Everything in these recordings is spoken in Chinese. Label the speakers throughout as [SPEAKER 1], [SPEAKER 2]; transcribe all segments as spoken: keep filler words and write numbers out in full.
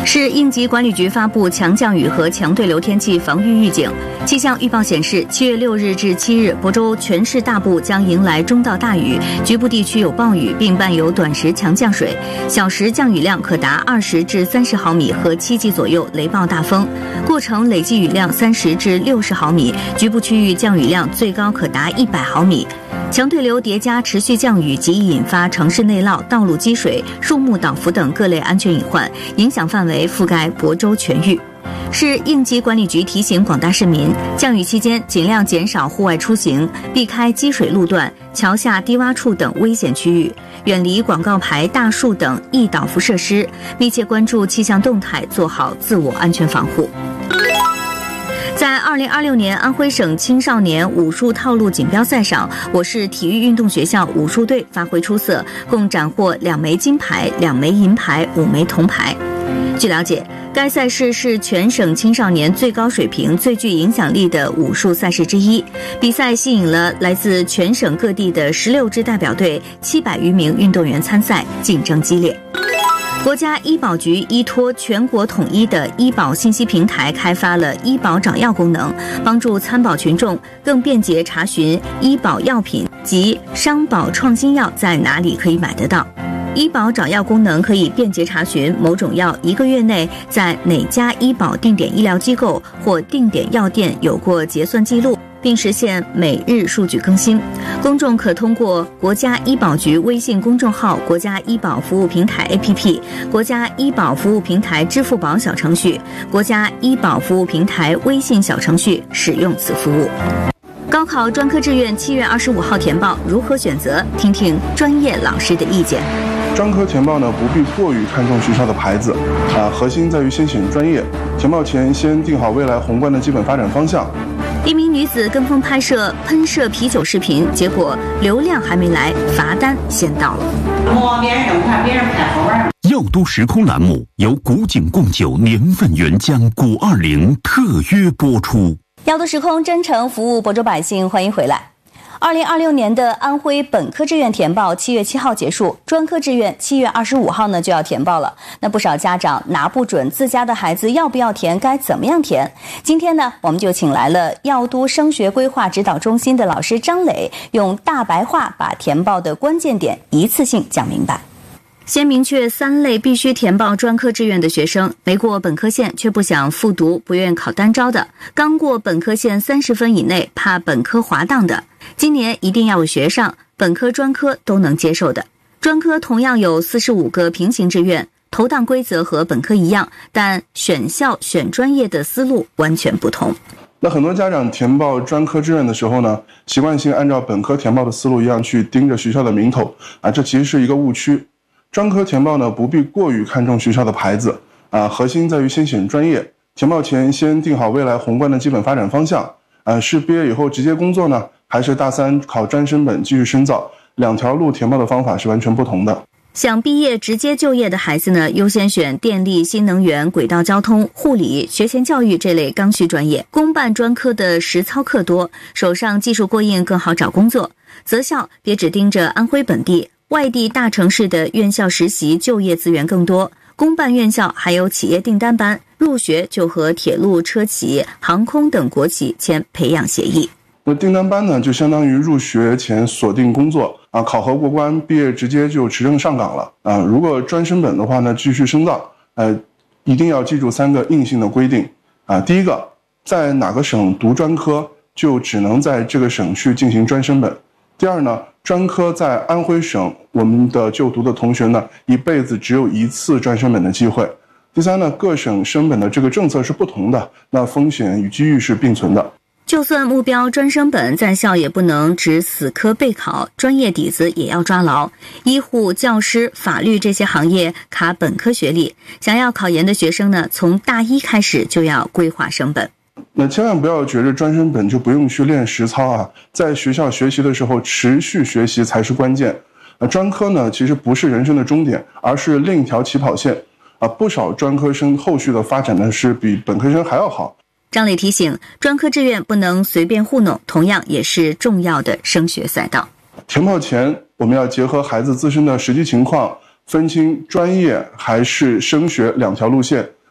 [SPEAKER 1] 市应急管理局发布强降雨和强对流天气防御预警。气象预报显示，七月六日至七日，亳州全市大部将迎来中到大雨，局部地区有暴雨，并伴有短时强降水，小时降雨量可达二十至三十毫米和七级左右雷暴大风，过程累计雨量三十至六十毫米，局部区域降雨量最高可达一百毫米。强对流叠加持续降雨，极易引发城市内涝、道路积水、树木倒伏等各类安全隐患，影响范围覆盖亳州全域。市应急管理局提醒广大市民，降雨期间尽量减少户外出行，避开积水路段、桥下低洼处等危险区域，远离广告牌、大树等易倒伏设施，密切关注气象动态，做好自我安全防护。在二零二六年安徽省青少年武术套路锦标赛上，我市体育运动学校武术队发挥出色，共斩获两枚金牌、两枚银牌、五枚铜牌。据了解，该赛事是全省青少年最高水平、最具影响力的武术赛事之一。比赛吸引了来自全省各地的十六支代表队、七百余名运动员参赛，竞争激烈。国家医保局依托全国统一的医保信息平台，开发了医保找药功能，帮助参保群众更便捷查询医保药品及商保创新药在哪里可以买得到。医保找药功能可以便捷查询某种药一个月内在哪家医保定点医疗机构或定点药店有过结算记录，并实现每日数据更新。公众可通过国家医保局微信公众号、国家医保服务平台 A P P、国家医保服务平台支付宝小程序、国家医保服务平台微信小程序使用此服务。高考专科志愿七月二十五号填报，如何选择？听听专业老师的意见。
[SPEAKER 2] 专科填报呢，不必过于看重学校的牌子，啊，核心在于先选专业。填报前先定好未来宏观的基本发展方向。
[SPEAKER 1] 一名女子跟风拍摄喷射啤酒视频，结果流量还没来，罚单先到了。
[SPEAKER 3] 摸别人快，别人拍后边。
[SPEAKER 4] 药都时空栏目由古井贡酒年份原浆古二零特约播出。
[SPEAKER 1] 药都时空真诚服务亳州百姓，欢迎回来。二零二六年的安徽本科志愿填报七月七号结束，专科志愿七月二十五号呢就要填报了。那不少家长拿不准自家的孩子要不要填，该怎么样填？今天呢，我们就请来了药都升学规划指导中心的老师张磊，用大白话把填报的关键点一次性讲明白。先明确三类必须填报专科志愿的学生：没过本科线却不想复读、不愿考单招的；刚过本科线三十分以内怕本科滑档的；今年一定要有学上，本科专科都能接受的。专科同样有四十五个平行志愿，投档规则和本科一样，但选校选专业的思路完全不同。
[SPEAKER 2] 那很多家长填报专科志愿的时候呢，习惯性按照本科填报的思路一样去盯着学校的名头啊，这其实是一个误区。专科填报呢，不必过于看重学校的牌子啊，核心在于先选专业。填报前先定好未来宏观的基本发展方向啊，是毕业以后直接工作呢，还是大三考专升本继续深造？两条路填报的方法是完全不同的。
[SPEAKER 1] 想毕业直接就业的孩子呢，优先选电力、新能源、轨道交通、护理、学前教育这类刚需专业。公办专科的实操课多，手上技术过硬，更好找工作。择校别只盯着安徽本地，外地大城市的院校实习就业资源更多。公办院校还有企业订单班，入学就和铁路、车企、航空等国企签培养协议。
[SPEAKER 2] 那订单班呢，就相当于入学前锁定工作啊，考核过关，毕业直接就持证上岗了啊。如果专升本的话呢，继续深造，呃，一定要记住三个硬性的规定啊。第一个，在哪个省读专科，就只能在这个省去进行专升本。第二呢，专科在安徽省我们的就读的同学呢，一辈子只有一次专升本的机会。第三呢，各省升本的这个政策是不同的，那风险与机遇是并存的。
[SPEAKER 1] 就算目标专升本，在校也不能只死磕备考，专业底子也要抓牢。医护、教师、法律这些行业卡本科学历，想要考研的学生呢，从大一开始就要规划升本。
[SPEAKER 2] 那千万不要觉着专升本就不用去练实操啊，在学校学习的时候，持续学习才是关键。呃，专科呢，其实不是人生的终点，而是另一条起跑线啊。不少专科生后续的发展呢，是比本科生还要好。
[SPEAKER 1] 张磊提醒，专科志愿不能随便糊弄，同样也是重要的升学赛道。
[SPEAKER 2] 填报前，我们要结合孩子自身的实际情况，分清专业还是升学两条路线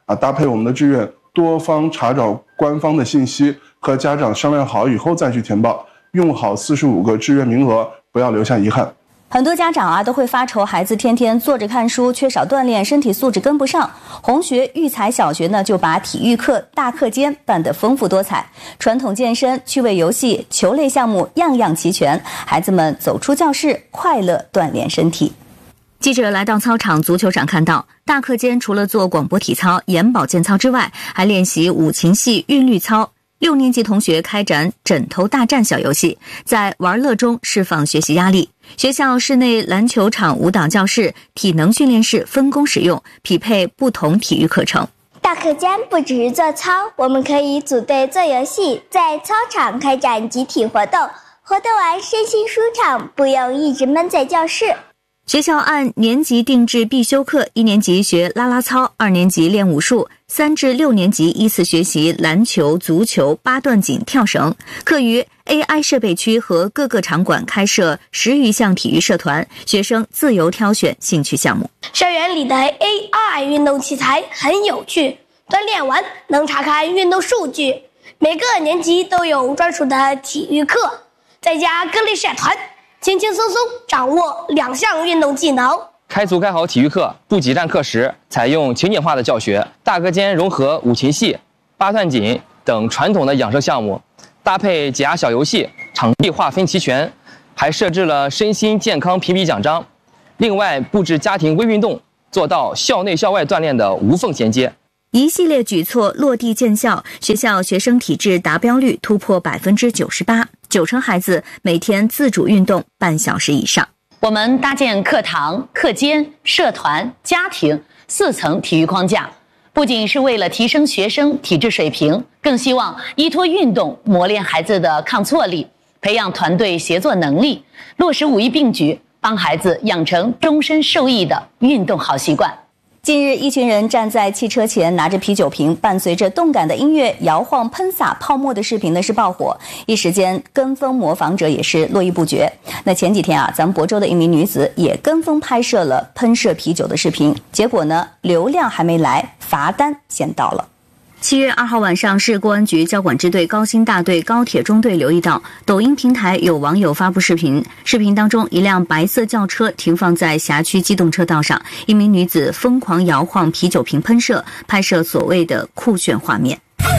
[SPEAKER 2] 啊，搭配我们的志愿，多方查找官方的信息，和家长商量好以后再去填报，用好四十五个志愿名额，不要留下遗憾。
[SPEAKER 1] 很多家长啊都会发愁孩子天天坐着看书，缺少锻炼，身体素质跟不上。红学育才小学呢就把体育课大课间办得丰富多彩，传统健身、趣味游戏、球类项目样样齐全，孩子们走出教室，快乐锻炼身体。记者来到操场足球场，看到大课间除了做广播体操、眼保健操之外，还练习五禽戏、韵律操。六年级同学开展枕头大战小游戏，在玩乐中释放学习压力。学校室内篮球场、舞蹈教室、体能训练室分工使用，匹配不同体育课程。
[SPEAKER 5] 大课间不只是做操，我们可以组队做游戏，在操场开展集体活动，活动完身心舒畅，不用一直闷在教室。
[SPEAKER 1] 学校按年级定制必修课，一年级学啦啦操，二年级练武术，三至六年级依次学习篮球、足球、八段锦、跳绳。课余 A I 设备区和各个场馆开设十余项体育社团，学生自由挑选兴趣项目。
[SPEAKER 6] 校园里的 A I 运动器材很有趣，锻炼完能查看运动数据。每个年级都有专属的体育课，再加各类社团，轻轻松松掌握两项运动技能。
[SPEAKER 7] 开足开好体育课，不挤占课时，采用情景化的教学。大课间融合五禽戏、八段锦等传统的养生项目，搭配解压小游戏，场地划分齐全，还设置了身心健康评比奖章。另外布置家庭微运动，做到校内校外锻炼的无缝衔接。
[SPEAKER 1] 一系列举措落地见效，学校学生体质达标率突破百分之九十八，九成孩子每天自主运动半小时以上。
[SPEAKER 8] 我们搭建课堂、课间、社团、家庭四层体育框架，不仅是为了提升学生体质水平，更希望依托运动磨练孩子的抗挫力，培养团队协作能力，落实五艺并举，帮孩子养成终身受益的运动好习惯。
[SPEAKER 1] 近日，一群人站在汽车前，拿着啤酒瓶，伴随着动感的音乐摇晃喷洒泡沫的视频呢是爆火，一时间跟风模仿者也是络绎不绝。那前几天啊，咱们亳州的一名女子也跟风拍摄了喷射啤酒的视频，结果呢，流量还没来，罚单先到了。七月二号晚上，市公安局交管支队高新大队高铁中队留意到，抖音平台有网友发布视频，视频当中一辆白色轿车停放在辖区机动车道上，一名女子疯狂摇晃啤酒瓶喷射，拍摄所谓的酷炫画面。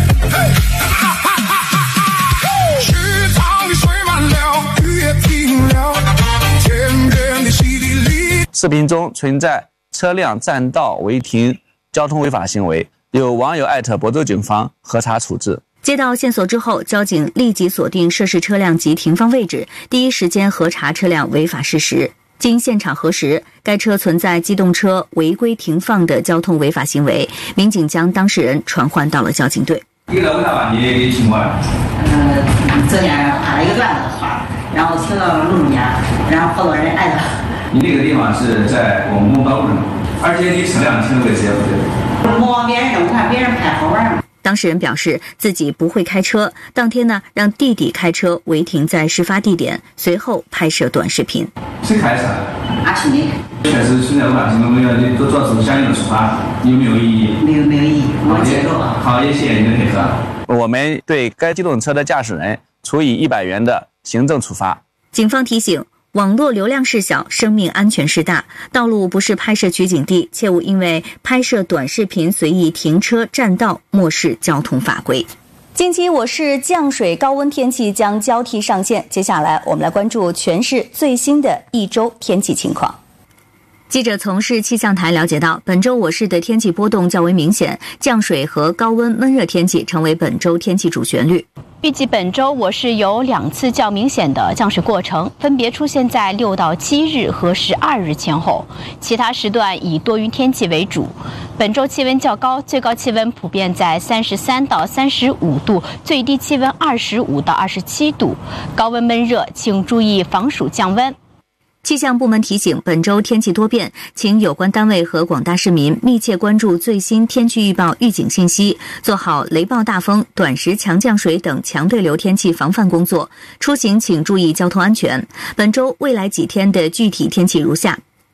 [SPEAKER 9] 视频中存在车辆占道违停、交通违法行为。有网友艾特亳州警方核查处置。
[SPEAKER 1] 接到线索之后，交警立即锁定涉事车辆及停放位置，第一时间核查车辆违法事实。经现场核实，该车存在机动车违规停放的交通违法行为，民警将当事人传唤到了交警队。
[SPEAKER 10] 一个违法问题的情况，
[SPEAKER 3] 呃，昨天拍了一个段子画，然后停到了路中间，然后好多人挨着。
[SPEAKER 10] 你那个地方是在公共道路上，而且你车辆停的位置也不对。
[SPEAKER 3] 摸别人，我看别人拍好玩嘛。
[SPEAKER 1] 当事人表示自己不会开车，当天呢让弟弟开车违停在事发地点，随后拍摄短视频。
[SPEAKER 10] 谁开车？
[SPEAKER 3] 俺兄弟。
[SPEAKER 10] 确实存在违法行为，我们要做做出相应的处罚，有没有异议？
[SPEAKER 3] 没有，没有异议。我接受了。
[SPEAKER 10] 好，也谢谢您的配合。
[SPEAKER 9] 我们对该机动车的驾驶人处以一百元的行政处罚。
[SPEAKER 1] 警方提醒，网络流量事小，生命安全事大，道路不是拍摄取景地，切勿因为拍摄短视频随意停车占道，漠视交通法规。近期我市降水高温天气将交替上线，接下来我们来关注全市最新的一周天气情况。记者从市气象台了解到，本周我市的天气波动较为明显，降水和高温闷热天气成为本周天气主旋律。
[SPEAKER 11] 预计本周我市有两次较明显的降水过程，分别出现在六到七日和十二日前后，其他时段以多云天气为主。本周气温较高，最高气温普遍在三十三到三十五度，最低气温二十五到二十七度，高温闷热，请注意防暑降温。
[SPEAKER 1] 气象部门提醒，本周天气多变，请有关单位和广大市民密切关注最新天气预报预警信息，做好雷暴大风、短时强降水等强对流天气防范工作。出行请注意交通安全。本周未来几天的具体天气如下：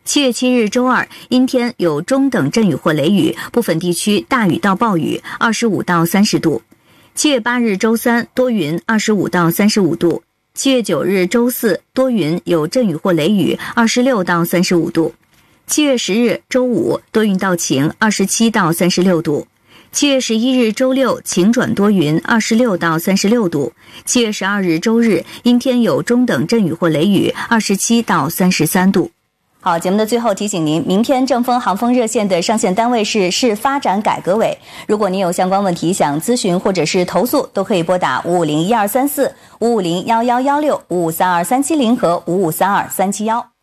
[SPEAKER 1] 七月七日周二，阴天，有中等阵雨或雷雨，部分地区大雨到暴雨，二十五到三十度。七月八日周三，多云，二十五到三十五度。七月九日周四，多云，有阵雨或雷雨，二十六到三十五度。七月十日周五，多云到晴，二十七到三十六度。七月十一日周六，晴转多云，二十六到三十六度。七月十二日周日，阴天有中等阵雨或雷雨，二十七到三十三度。好，节目的最后提醒您，明天正风航风热线的上线单位是市发展改革委。如果您有相关问题想咨询或者是投诉，都可以拨打五五零一二三四、五五零幺幺幺六、五五三二三七零和五五三二三七幺。